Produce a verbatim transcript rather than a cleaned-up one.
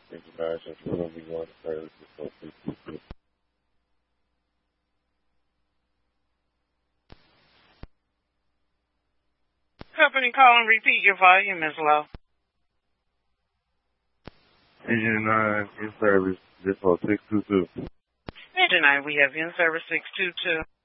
Engine nine, Central, will be going to service before six two two. Company call and repeat. Your volume is low. Engine nine, in service before six two two. Engine nine, we have in service six two two.